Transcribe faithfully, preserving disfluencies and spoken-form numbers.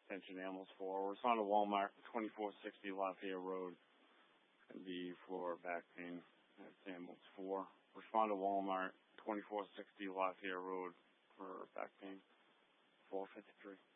Extension Animals for. Respond to Walmart, twenty-four sixty Lafayette Road, and be for back pain. That's Animals four. Respond to Walmart, twenty-four sixty Lafayette Road for back pain, four fifty-three.